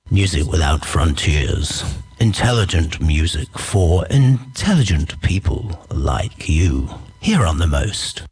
Music without frontiers. Intelligent music for intelligent people like you. Here on The Most.